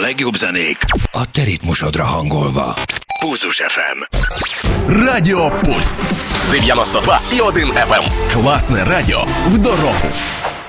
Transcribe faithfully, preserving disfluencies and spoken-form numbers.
legjobb zenék a te ritmusodra hangolva. Pulzus еф ем. Радіо Пульс. дев'яносто два і один еф ем. Класне радіо в дорогу.